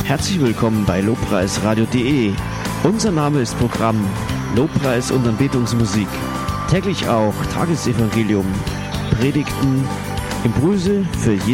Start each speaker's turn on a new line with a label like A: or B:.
A: Herzlich willkommen bei lobpreisradio.de. Unser Name ist Programm Lobpreis und Anbetungsmusik. Täglich auch Tagesevangelium, Predigten, Impulse für jeden.